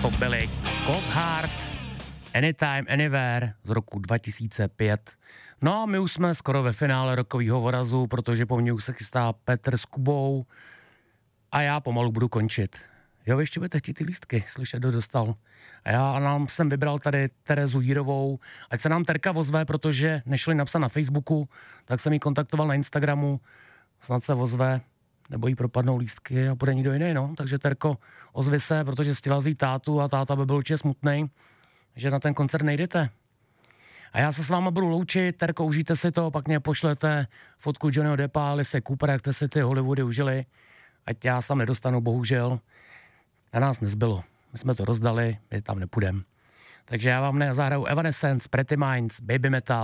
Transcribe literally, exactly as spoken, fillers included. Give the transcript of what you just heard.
to byli Cold Heart, Anytime, Anywhere z roku dva tisíce pět. No a my už jsme skoro ve finále rokovýho vorazu, protože po mně už se chystá Petr s Kubou a já pomalu budu končit. Jo, vy ještě budete chtít ty lístky, slyšet, kdo dostal. A já nám jsem vybral tady Terezu Jírovou, ať se nám Terka ozve, protože nešli napsat na Facebooku, tak jsem ji kontaktoval na Instagramu, snad se ozve, nebo jí propadnou lístky a bude někdo jiný, no. Takže Terko, ozvi se, protože chtěla vzít tátu a táta by byl určitě smutnej, že na ten koncert nejdete. A já se s váma budu loučit, Terko, užijte si to, pak mě pošlete fotku Johnnyho Deppa, Alice Coopera, jak jste si ty Hollywoody užili, ať já sám nedostanu, bohužel. Na nás nezbylo. My jsme to rozdali, my tam nepůjdeme. Takže já vám zahraju Evanescence, Pretty Minds, Baby Metal,